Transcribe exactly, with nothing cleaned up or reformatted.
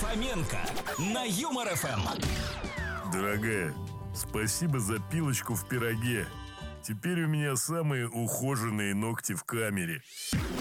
Фоменко на Юмор эф эм. Дорогая, спасибо за пилочку в пироге. Теперь у меня самые ухоженные ногти в камере.